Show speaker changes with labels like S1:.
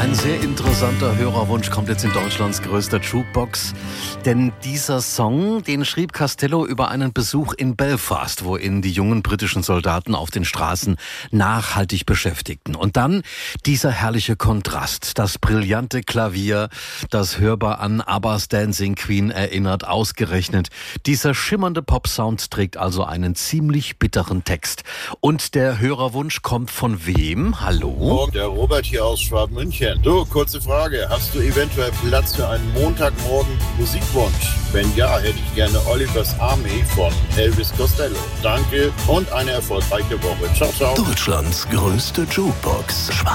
S1: Ein sehr interessanter Hörerwunsch kommt jetzt in Deutschlands größter Jukebox. Denn dieser Song, den schrieb Costello über einen Besuch in Belfast, wo ihn die jungen britischen Soldaten auf den Straßen nachhaltig beschäftigten. Und dann dieser herrliche Kontrast, das brillante Klavier, das hörbar an ABBAs Dancing Queen erinnert, ausgerechnet. Dieser schimmernde Popsound trägt also einen ziemlich bitteren Text. Und der Hörerwunsch kommt von wem? Hallo?
S2: Der Robert hier aus Schwabmünchen. Du, kurze Frage. Hast du eventuell Platz für einen Montagmorgen Musikwunsch? Wenn ja, hätte ich gerne Oliver's Army von Elvis Costello. Danke und eine erfolgreiche Woche. Ciao, ciao.
S3: Deutschlands größte Jukebox.